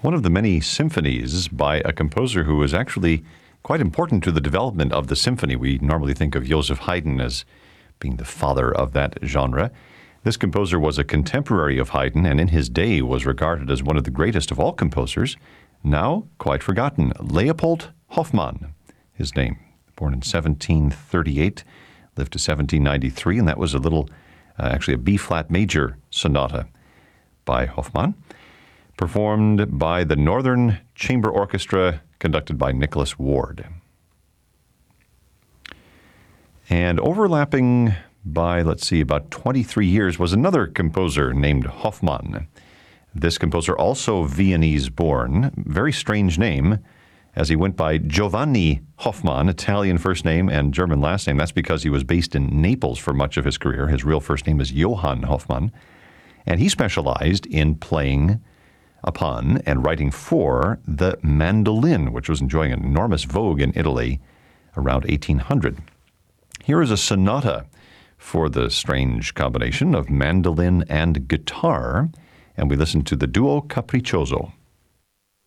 one of the many symphonies by a composer who was actually quite important to the development of the symphony. We normally think of Joseph Haydn as being the father of that genre. This composer was a contemporary of Haydn and in his day was regarded as one of the greatest of all composers, now quite forgotten. Leopold Hoffmann, his name. Born in 1738, lived to 1793, and that was actually a B-flat major sonata by Hoffmann, performed by the Northern Chamber Orchestra, conducted by Nicholas Ward. And overlapping by, about 23 years was another composer named Hoffmann. This composer, also Viennese-born, very strange name, as he went by Giovanni Hoffmann, Italian first name and German last name. That's because he was based in Naples for much of his career. His real first name is Johann Hoffmann. And he specialized in playing upon and writing for the mandolin, which was enjoying an enormous vogue in Italy around 1800. Here is a sonata for the strange combination of mandolin and guitar, and we listen to the Duo Capriccioso.